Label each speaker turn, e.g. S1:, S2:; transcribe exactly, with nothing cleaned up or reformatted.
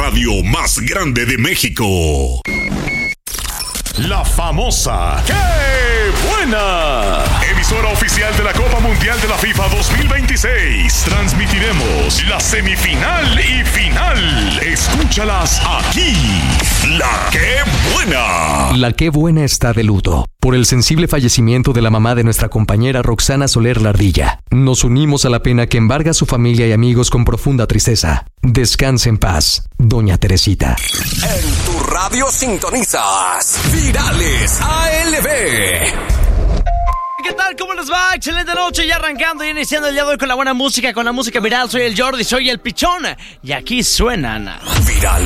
S1: radio más grande de México. La famosa ¡Qué buena! Emisora oficial de la Copa Mundial de la FIFA dos mil veintiséis. Transmitiremos la semifinal y final. Escúchalas aquí. La Qué buena.
S2: La Qué buena está de luto por el sensible fallecimiento de la mamá de nuestra compañera Roxana Soler Lardilla. Nos unimos a la pena que embarga a su familia y amigos con profunda tristeza. Descanse en paz, doña Teresita.
S3: En tu radio sintonizas Virales A L B.
S4: ¿Qué tal? ¿Cómo les va? Excelente noche, ya arrancando y iniciando el día de hoy con la buena música, con la música viral. Soy el Jordi, soy el Pichón y aquí suenan
S3: Virales